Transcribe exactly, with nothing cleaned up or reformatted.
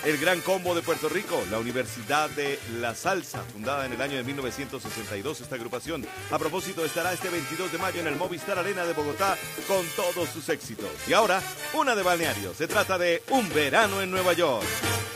El Gran Combo de Puerto Rico, la Universidad de la Salsa, fundada en el año de mil novecientos sesenta y dos, esta agrupación, a propósito, estará este veintidós de mayo en el Movistar Arena de Bogotá con todos sus éxitos. Y ahora, una de balneario, se trata de Un Verano en Nueva York.